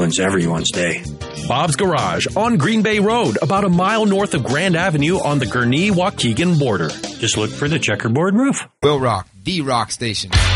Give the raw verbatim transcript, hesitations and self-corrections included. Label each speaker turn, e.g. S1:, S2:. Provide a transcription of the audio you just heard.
S1: ruins everyone's day.
S2: Bob's Garage on Green Bay Road, about a mile north of Grand Avenue on the Gurnee-Waukegan border.
S1: Just look for the checkerboard roof.
S3: Will Rock, the rock station.